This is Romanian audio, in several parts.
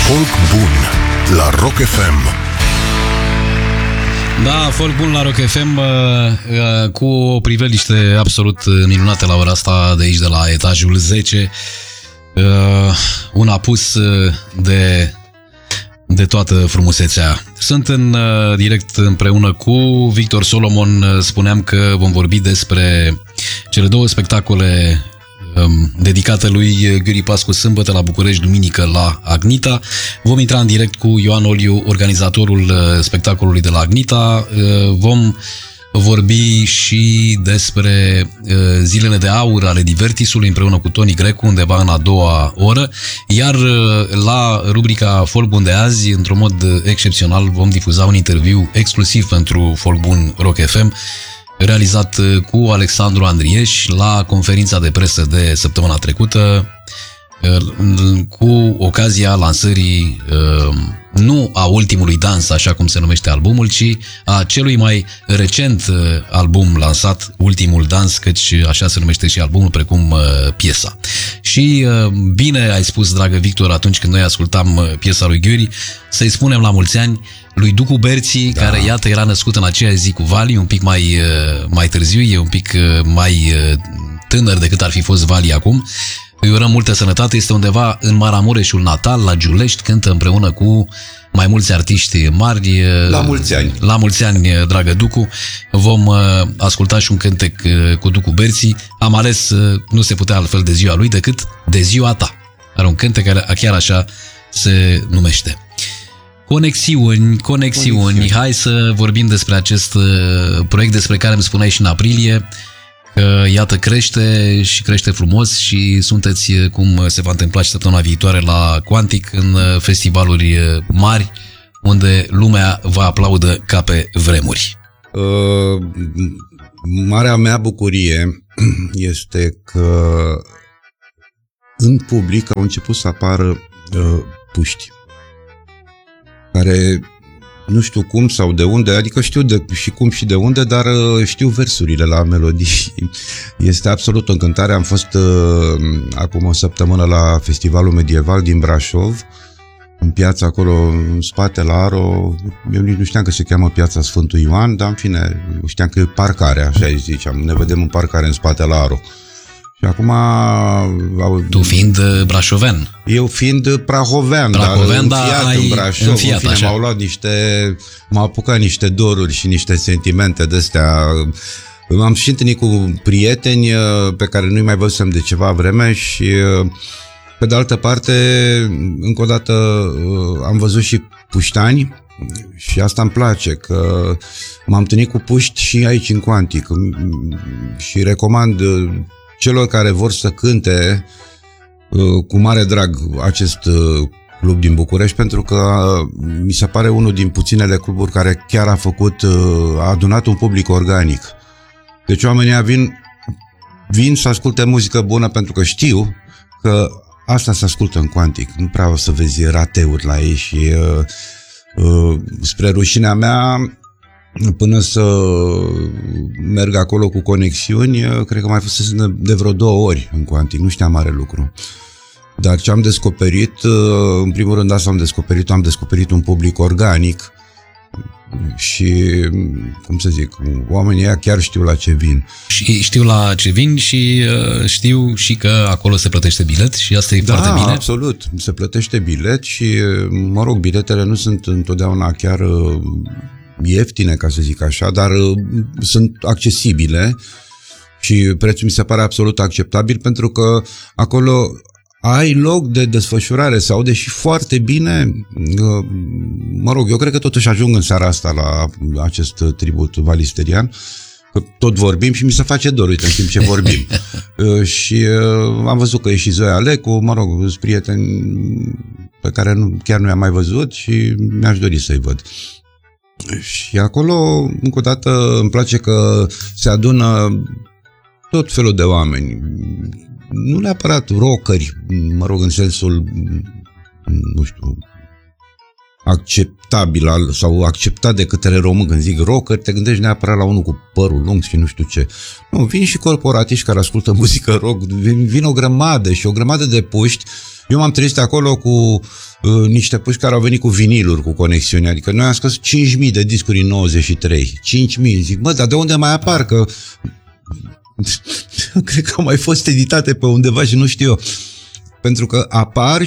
Folk bun la Rock FM. Da, folk bun la Rock FM, cu o priveliște absolut minunată la ora asta de aici, de la etajul 10. Un apus de toată frumusețea. Sunt în direct împreună cu Victor Solomon. Spuneam că vom vorbi despre cele două spectacole dedicate lui Ghiuri Pascu, sâmbătă la București, duminică la Agnita. Vom intra în direct cu Ioan Oliu, organizatorul spectacolului de la Agnita. Vom vorbi și despre zilele de aur ale Divertisului împreună cu Toni Grecu, undeva în a doua oră. Iar la rubrica Folk Bun de azi, într-un mod excepțional, vom difuza un interviu exclusiv pentru Folk Bun Rock FM, realizat cu Alexandru Andrieș la conferința de presă de săptămâna trecută, cu ocazia lansării nu a ultimului dans, așa cum se numește albumul, ci a celui mai recent album lansat, Ultimul Dans, căci așa se numește și albumul, precum piesa. Și bine ai spus, dragă Victor, atunci când noi ascultam piesa lui Ghiuri, să-i spunem la mulți ani lui Ducu Berții, da, care, iată, era născut în aceea zi cu Vali, un pic mai târziu, e un pic mai tânăr decât ar fi fost Vali acum. Îi urăm multă sănătate, este undeva în Maramureșul natal, la Giulești, cântă împreună cu mai mulți artiști mari. La mulți ani! La mulți ani, dragă Ducu. Vom asculta și un cântec cu Ducu Berții. Am ales, nu se putea altfel, de ziua lui decât de ziua ta. Are un cântec care chiar așa se numește. Conexiuni. Hai să vorbim despre acest proiect despre care îmi spuneai și în aprilie, că, iată, crește și crește frumos și sunteți, cum se va întâmpla și săptămâna viitoare la Quantic, în festivaluri mari, unde lumea vă aplaudă ca pe vremuri. Marea mea bucurie este că în public au început să apară puști care nu știu cum sau de unde, adică știu și cum și de unde, dar știu versurile la melodii. Este absolut o încântare. Am fost acum o săptămână la Festivalul Medieval din Brașov, în piața acolo, în spate la Aro. Eu nici nu știam că se cheamă Piața Sfântul Ioan, dar în fine, știam că e parcare, așa ziceam. Ne vedem în parcare în spate la Aro. Și acum... Tu fiind brașoven. Eu fiind prahovean, dar înfiat în Brașov. În fine, m-au apucat niște doruri și niște sentimente de-astea. M-am și întâlnit cu prieteni pe care nu-i mai văzusem de ceva vreme și, pe de altă parte, încă o dată am văzut și puștani și asta îmi place, că m-am întâlnit cu puști și aici în Quantic și recomand celor care vor să cânte cu mare drag acest club din București, pentru că mi se pare unul din puținele cluburi care chiar a adunat un public organic. Deci oamenii vin să asculte muzică bună, pentru că știu că asta se ascultă în Quantic. Nu prea o să vezi rateuri la ei și spre rușinea mea, până să merg acolo cu conexiuni, cred că mai fusese de vreo 2 ori în Quantic, nu știam mare lucru. Dar ce am descoperit, în primul rând asta am descoperit un public organic și, cum să zic, oamenii ăia chiar știu la ce vin. Și știu la ce vin și știu și că acolo se plătește bilet și asta e foarte bine. Da, absolut, se plătește bilet și, mă rog, biletele nu sunt întotdeauna chiar ieftine, ca să zic așa, dar sunt accesibile și prețul mi se pare absolut acceptabil, pentru că acolo ai loc de desfășurare, se aude și foarte bine. Mă rog, eu cred că totuși ajung în seara asta la acest tribut valisterian, că tot vorbim și mi se face dor, uite, în timp ce vorbim. Și am văzut că e și Zoia Lecu, mă rog, sunt prieteni pe care chiar nu i-am mai văzut și mi-aș dori să-i văd. Și acolo, încă o dată, îmi place că se adună tot felul de oameni. Nu neapărat rockeri, mă rog, în sensul, nu știu, acceptabil sau acceptat de către români. Când zic rocker, te gândești neapărat la unul cu părul lung și nu știu ce. Nu, vin și corporatiști care ascultă muzică rock, vin o grămadă și o grămadă de puști. Eu m-am trezit acolo cu niște puști care au venit cu viniluri, cu conexiuni, adică noi am scos 5.000 de discuri în 93. 5.000, zic, dar de unde mai apar? Că cred că au mai fost editate pe undeva și nu știu eu. Pentru că apar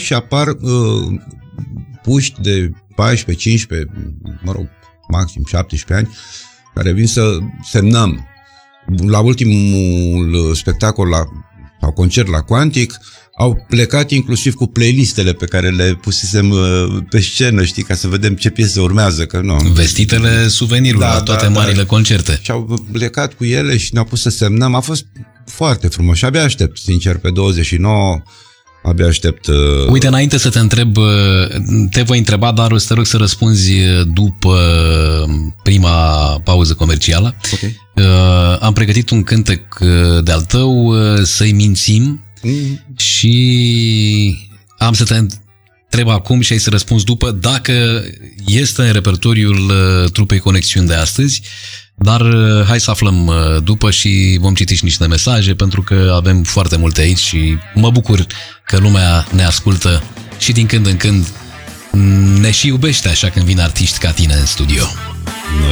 puști de 14, 15, maxim 17 ani, care vin să semnăm. La ultimul spectacol sau concert la Quantic, au plecat inclusiv cu playlistele pe care le pusesem pe scenă, știi, ca să vedem ce piese urmează, că nu. Vestitele suvenirului la toate marile concerte. Și au plecat cu ele și ne-au pus să semnăm. A fost foarte frumos și abia aștept, sincer, pe 29 abia aștept... Uite, înainte să te întreb, te voi întreba, dar o să te rog să răspunzi după prima pauză comercială. Okay. Am pregătit un cântec de-al tău, Să-i mințim, și am să te întreb acum și ai să răspunzi după dacă este în repertoriul trupei Conexiuni de astăzi, dar hai să aflăm după și vom citi și niște mesaje, pentru că avem foarte multe aici și mă bucur că lumea ne ascultă și din când în când ne și iubește așa când vin artiști ca tine în studio.